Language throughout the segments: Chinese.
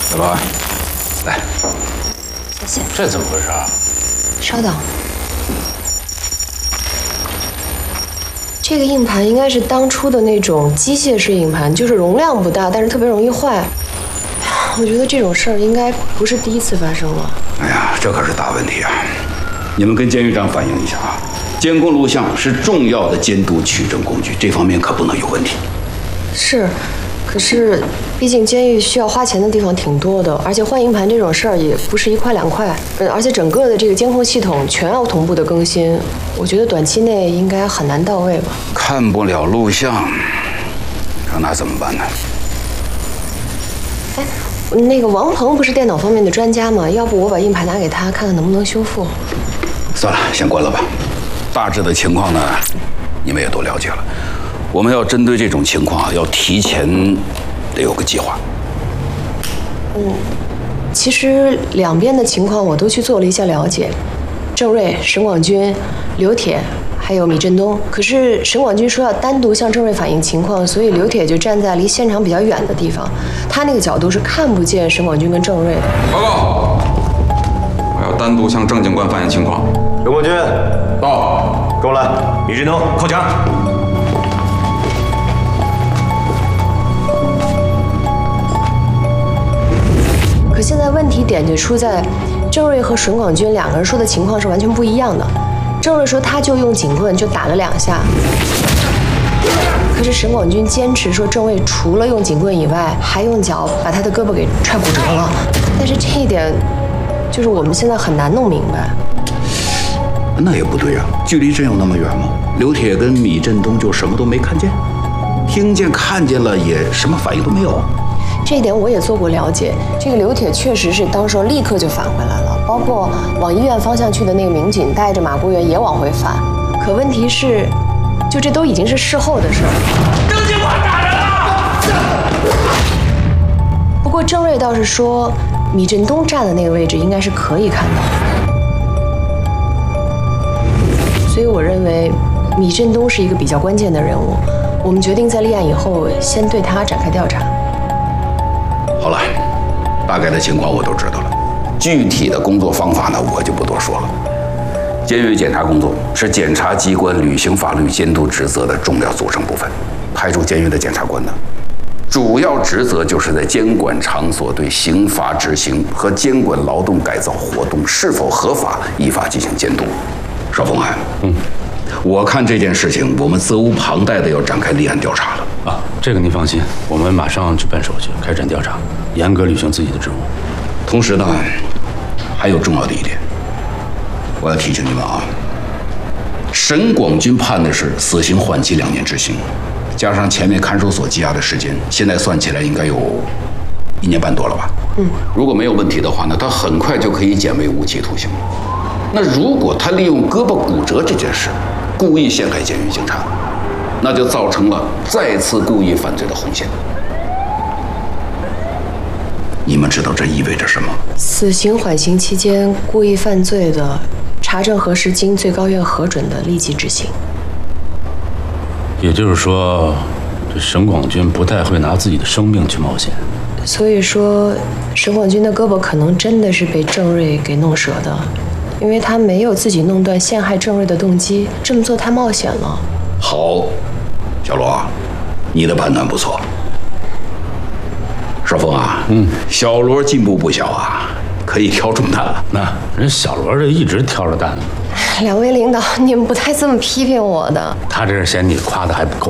小罗，来， 谢谢。 这怎么回事啊？ 稍等，这个硬盘应该是当初的那种机械式硬盘，就是容量不大，但是特别容易坏。我觉得这种事儿应该不是第一次发生了。 哎呀，这可是大问题啊！你们跟监狱长反映一下啊，监控录像是重要的监督取证工具，这方面可不能有问题。 是，可是毕竟监狱需要花钱的地方挺多的，而且换硬盘这种事儿也不是1块2块，而且整个的这个监控系统全要同步的更新，我觉得短期内应该很难到位吧。 看不了录像，那怎么办呢？ 哎，那个王鹏不是电脑方面的专家吗？要不我把硬盘拿给他，看看能不能修复。 算了，先关了吧。大致的情况呢，你们也都了解了。我们要针对这种情况啊，要提前得有个计划。 其实两边的情况我都去做了一下了解，郑瑞、沈广军、刘铁还有米振东。可是沈广军说要单独向郑瑞反映情况，所以刘铁就站在离现场比较远的地方，他那个角度是看不见沈广军跟郑瑞的。 报告，我要单独向郑警官反映情况。 刘广军， 到， 跟我来。米振东，靠墙。 可现在问题点就出在，郑瑞和沈广军两个人说的情况是完全不一样的。郑瑞说他就用警棍就打了2下，可是沈广军坚持说郑瑞除了用警棍以外，还用脚把他的胳膊给踹骨折了。但是这一点，就是我们现在很难弄明白。 那也不对啊，距离真有那么远吗？刘铁跟米振东就什么都没看见，听见看见了也什么反应都没有。 这一点我也做过了解，这个刘铁确实是当时立刻就返回来了，包括往医院方向去的那个民警带着马国元也往回返。可问题是，就这都已经是事后的事儿。 郑警官打人了！ 不过郑瑞倒是说，米振东站的那个位置应该是可以看到的，所以我认为米振东是一个比较关键的人物。我们决定在立案以后先对他展开调查。 好了，大概的情况我都知道了，具体的工作方法呢，我就不多说了。监狱检查工作是检察机关履行法律监督职责的重要组成部分。派驻监狱的检察官呢，主要职责就是在监管场所对刑罚执行和监管劳动改造活动是否合法依法进行监督。邵峰海，我看这件事情，我们责无旁贷的要展开立案调查了。 啊，这个您放心，我们马上去办手续，开展调查，严格履行自己的职务。 同时呢，还有重要的一点，我要提醒你们啊，沈广军判的是死刑缓期2年执行，加上前面看守所羁押的时间，现在算起来应该有1年半多了吧？如果没有问题的话呢，他很快就可以减为无期徒刑。那如果他利用胳膊骨折这件事，故意陷害监狱警察，那就造成了再次故意犯罪的红线。你们知道这意味着什么？ 死刑缓刑期间故意犯罪的，查证核实经最高院核准的立即执行。 也就是说，这沈广军不太会拿自己的生命去冒险。 所以说，沈广军的胳膊可能真的是被郑瑞给弄折的，因为他没有自己弄断陷害郑瑞的动机，这么做太冒险了。 好，小罗，你的判断不错。少峰啊，小罗进步不小啊，可以挑重担了。 那人小罗这一直挑着担呢， 两位领导，你们不带这么批评我的。 他这是嫌你夸的还不够。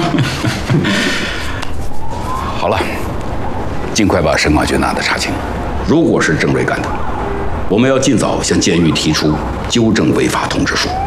好了，尽快把沈广军案的查清。如果是郑瑞干的，我们要尽早向监狱提出纠正违法通知书。